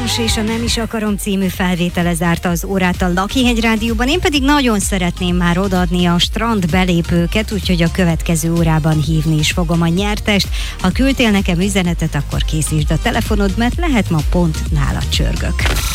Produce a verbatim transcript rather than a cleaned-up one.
János és a Nem is akarom című felvétele zárta az órát a Lakihegy Rádióban, én pedig nagyon szeretném már odaadni a strand belépőket, úgyhogy a következő órában hívni is fogom a nyertest. Ha küldtél nekem üzenetet, akkor készítsd a telefonod, mert lehet ma pont nála csörgök.